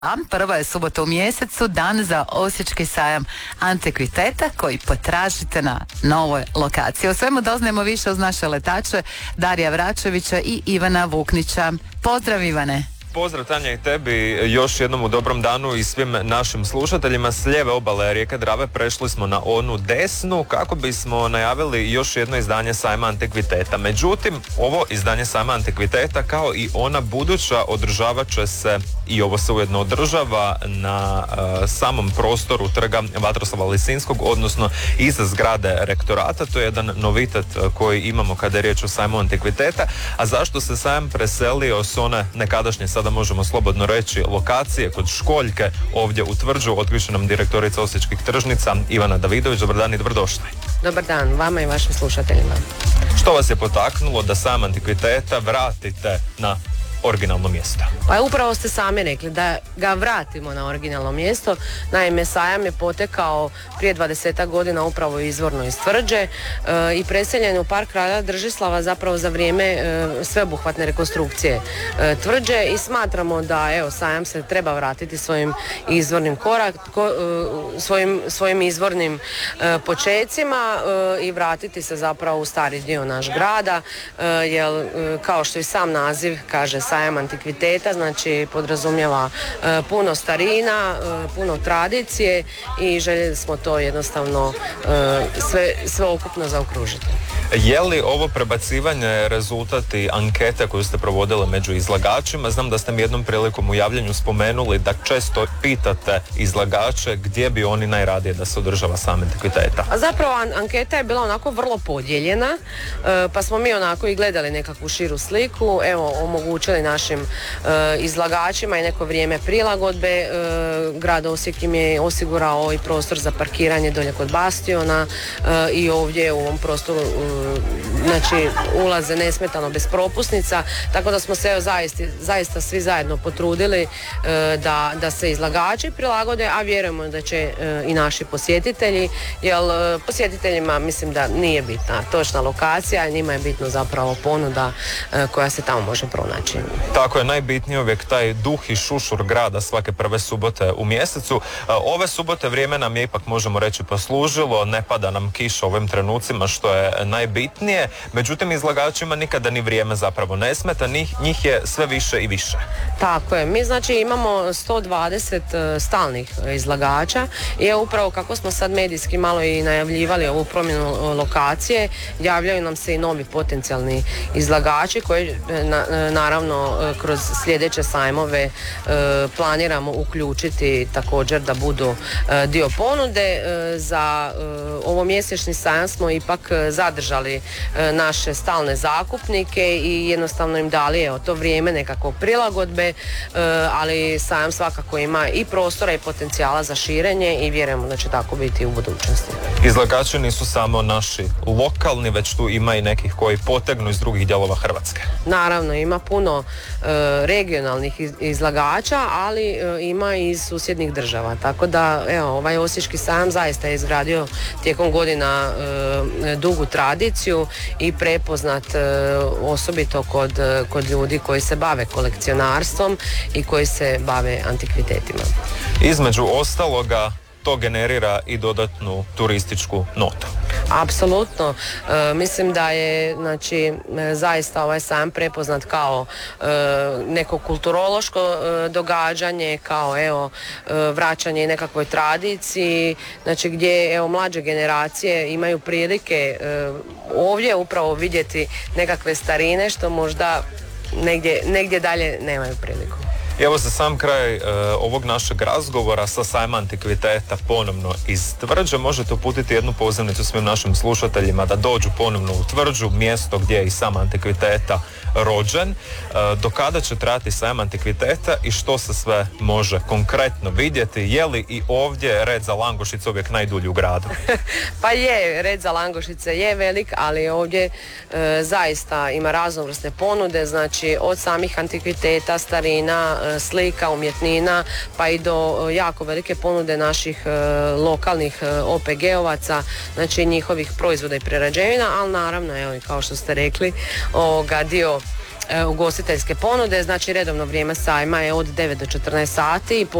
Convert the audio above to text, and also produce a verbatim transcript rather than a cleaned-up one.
A prva je subota u mjesecu, dan za Osječki sajam antikviteta koji potražite na novoj lokaciji. O svemu doznajemo više uz naše letače Darija Vračevića i Ivana Vuknića. Pozdrav, Ivane! Pozdrav, Tanja, i tebi još jednom u dobrom danu i svim našim slušateljima. S lijeve obale rijeke Drave prešli smo na onu desnu kako bismo najavili još jedno izdanje sajma antikviteta. Međutim, ovo izdanje sajma antikviteta kao i ona buduća održavat će se, i ovo se ujedno održava, na uh, samom prostoru trga Vatroslava Lisinskog, odnosno iza zgrade rektorata. To je jedan novitet koji imamo kada je riječ o sajmu antikviteta. A zašto se sajam preselio s one nekadašnje, sada možemo slobodno reći, lokacije kod Školjke ovdje u Tvrđu, otkriše nam direktorica Osječkih tržnica Ivana Davidović. Dobar dan i dobrodošli. Dobar dan vama i vašim slušateljima. Što vas je potaknulo da sajam antikviteta vratite na originalno mjesto? Pa upravo ste sami rekli da ga vratimo na originalno mjesto. Naime, sajam je potekao prije dvadesetak godina upravo izvorno iz Tvrđe e, i preseljen u Park kralja Držislava zapravo za vrijeme e, sveobuhvatne rekonstrukcije e, Tvrđe, i smatramo da evo sajam se treba vratiti svojim izvornim korak, ko, e, svojim, svojim izvornim e, počecima e, i vratiti se zapravo u stari dio naš grada, e, jer e, kao što i sam naziv kaže, sajam antikviteta, znači podrazumijeva e, puno starina, e, puno tradicije i željeli smo to jednostavno e, sve, sve okupno zaokružiti. Je li ovo prebacivanje rezultati ankete koju ste provodili među izlagačima? Znam da ste mi jednom prilikom u javljanju spomenuli da često pitate izlagače gdje bi oni najradije da se održava sajam antikviteta. A zapravo an- anketa je bila onako vrlo podijeljena, e, pa smo mi onako i gledali nekakvu širu sliku, evo omogućili našim e, izlagačima i neko vrijeme prilagodbe. E, grad Osijek im je osigurao i prostor za parkiranje dolje kod Bastiona e, i ovdje u ovom prostoru e, znači ulaze nesmetano bez propusnica, tako da smo se evo, zaista, zaista svi zajedno potrudili e, da, da se izlagači prilagode, a vjerujemo da će e, i naši posjetitelji, jer e, posjetiteljima mislim da nije bitna točna lokacija, njima je bitno zapravo ponuda e, koja se tamo može pronaći. Tako je, najbitnije uvijek taj duh i šušur grada svake prve subote u mjesecu. Ove subote vrijeme nam je ipak, možemo reći, poslužilo, ne pada nam kiša u ovim trenucima, što je najbitnije. Međutim, izlagačima nikada ni vrijeme zapravo ne smeta, njih, njih je sve više i više. Tako je, mi znači imamo sto dvadeset stalnih izlagača i je upravo kako smo sad medijski malo i najavljivali ovu promjenu lokacije, javljaju nam se i novi potencijalni izlagači koji na, naravno kroz sljedeće sajmove e, planiramo uključiti također da budu e, dio ponude. E, za e, ovo mjesečni sajam smo ipak zadržali e, naše stalne zakupnike i jednostavno im dali evo, to vrijeme nekako prilagodbe, e, ali sajam svakako ima i prostora i potencijala za širenje i vjerujemo da će tako biti u budućnosti. Izlagači nisu samo naši lokalni, već tu ima i nekih koji potegnu iz drugih dijelova Hrvatske. Naravno, ima puno e, regionalnih iz, izlagača, ali e, ima i iz susjednih država. Tako da, evo, ovaj Osječki sajam zaista je izgradio tijekom godina e, dugu tradiciju i prepoznat e, osobito kod, kod ljudi koji se bave kolekcionarstvom i koji se bave antikvitetima. Između ostaloga, to generira i dodatnu turističku notu. Apsolutno. E, mislim da je znači, e, zaista ovaj sajam prepoznat kao e, neko kulturološko e, događanje, kao evo e, vraćanje nekakvoj tradiciji, znači gdje evo mlađe generacije imaju prilike e, ovdje upravo vidjeti nekakve starine što možda negdje, negdje dalje nemaju priliku. I evo za sam kraj e, ovog našeg razgovora sa sajma antikviteta ponovno iz Tvrđe možete uputiti jednu pozivnicu svim našim slušateljima da dođu ponovno u Tvrđu, mjesto gdje je i sam antikviteta rođen. E, do kada će trajati sajam antikviteta i što se sve može konkretno vidjeti? Je li i ovdje red za langošice uvijek najdulji u gradu? Pa je, red za langošice je velik, ali ovdje e, zaista ima raznovrsne ponude, znači od samih antikviteta, starina, slika, umjetnina, pa i do jako velike ponude naših e, lokalnih e, O P G-ovaca, znači njihovih proizvoda i prerađevina, ali naravno, evo, kao što ste rekli, ovoga, dio ugostiteljske ponude. Znači redovno vrijeme sajma je od devet do četrnaest sati.